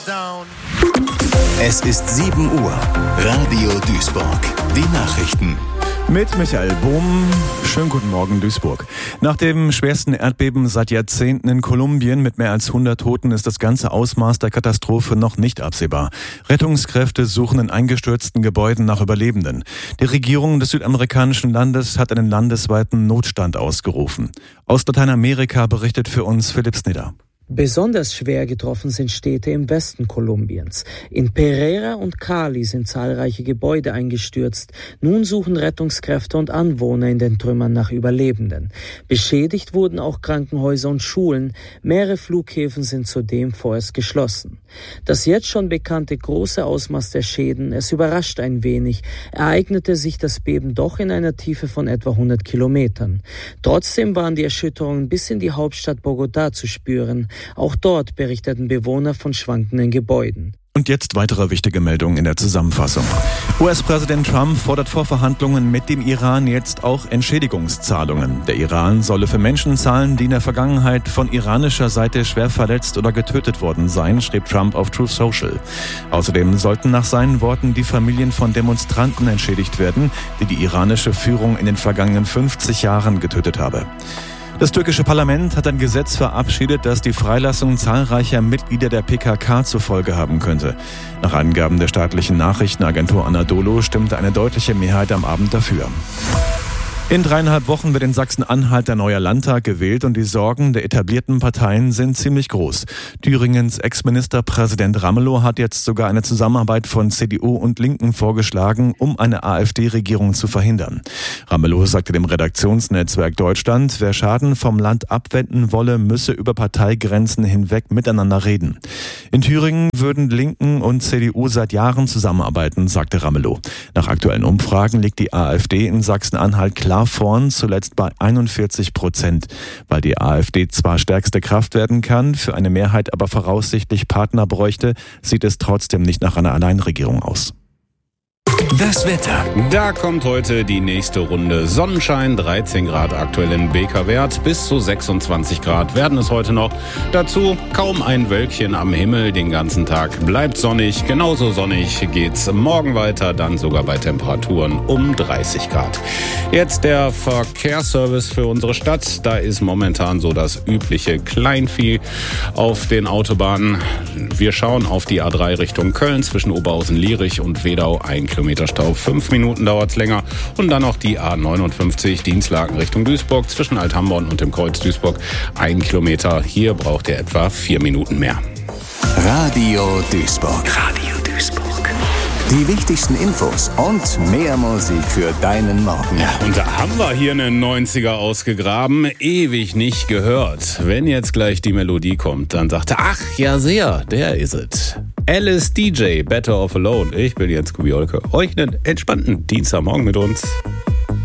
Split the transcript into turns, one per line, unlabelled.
Es ist 7 Uhr. Radio Duisburg. Die Nachrichten.
Mit Michael Bohm. Schönen guten Morgen, Duisburg. Nach dem schwersten Erdbeben seit Jahrzehnten in Kolumbien mit mehr als 100 Toten ist das ganze Ausmaß der Katastrophe noch nicht absehbar. Rettungskräfte suchen in eingestürzten Gebäuden nach Überlebenden. Die Regierung des südamerikanischen Landes hat einen landesweiten Notstand ausgerufen. Aus Lateinamerika berichtet für uns Philipp Snider.
Besonders schwer getroffen sind Städte im Westen Kolumbiens. In Pereira und Cali sind zahlreiche Gebäude eingestürzt. Nun suchen Rettungskräfte und Anwohner in den Trümmern nach Überlebenden. Beschädigt wurden auch Krankenhäuser und Schulen. Mehrere Flughäfen sind zudem vorerst geschlossen. Das jetzt schon bekannte große Ausmaß der Schäden, es überrascht ein wenig, ereignete sich das Beben doch in einer Tiefe von etwa 100 Kilometern. Trotzdem waren die Erschütterungen bis in die Hauptstadt Bogotá zu spüren. Auch dort berichteten Bewohner von schwankenden Gebäuden.
Und jetzt weitere wichtige Meldungen in der Zusammenfassung. US-Präsident Trump fordert vor Verhandlungen mit dem Iran jetzt auch Entschädigungszahlungen. Der Iran solle für Menschen zahlen, die in der Vergangenheit von iranischer Seite schwer verletzt oder getötet worden seien, schrieb Trump auf Truth Social. Außerdem sollten nach seinen Worten die Familien von Demonstranten entschädigt werden, die die iranische Führung in den vergangenen 50 Jahren getötet habe. Das türkische Parlament hat ein Gesetz verabschiedet, das die Freilassung zahlreicher Mitglieder der PKK zur Folge haben könnte. Nach Angaben der staatlichen Nachrichtenagentur Anadolu stimmte eine deutliche Mehrheit am Abend dafür. In 3,5 Wochen wird in Sachsen-Anhalt der neue Landtag gewählt und die Sorgen der etablierten Parteien sind ziemlich groß. Thüringens Ex-Ministerpräsident Ramelow hat jetzt sogar eine Zusammenarbeit von CDU und Linken vorgeschlagen, um eine AfD-Regierung zu verhindern. Ramelow sagte dem Redaktionsnetzwerk Deutschland, wer Schaden vom Land abwenden wolle, müsse über Parteigrenzen hinweg miteinander reden. In Thüringen würden Linken und CDU seit Jahren zusammenarbeiten, sagte Ramelow. Nach aktuellen Umfragen liegt die AfD in Sachsen-Anhalt klar vorn, zuletzt bei 41%. Weil die AfD zwar stärkste Kraft werden kann, für eine Mehrheit aber voraussichtlich Partner bräuchte, sieht es trotzdem nicht nach einer Alleinregierung aus.
Das Wetter.
Da kommt heute die nächste Runde. Sonnenschein, 13 Grad aktuell in Beker-Wert, bis zu 26 Grad werden es heute noch. Dazu kaum ein Wölkchen am Himmel, den ganzen Tag bleibt sonnig. Genauso sonnig geht's morgen weiter, dann sogar bei Temperaturen um 30 Grad. Jetzt der Verkehrsservice für unsere Stadt. Da ist momentan so das übliche Kleinvieh auf den Autobahnen. Wir schauen auf die A3 Richtung Köln zwischen Oberhausen-Lierich und Wedau, 1 Kilometer Stau, 5 Minuten dauert's länger. Und dann noch die A59 Dienstlaken Richtung Duisburg zwischen Althamborn und dem Kreuz Duisburg, 1 Kilometer. Hier braucht ihr etwa 4 Minuten mehr.
Radio Duisburg. Radio Duisburg. Die wichtigsten Infos und mehr Musik für deinen Morgen.
Ja, und da haben wir hier einen 90er ausgegraben, ewig nicht gehört. Wenn jetzt gleich die Melodie kommt, dann sagt er, ach ja sehr, der ist es. Alice DJ, Better Off Alone. Ich bin Jens Kubiolke. Euch einen entspannten Dienstagmorgen mit uns.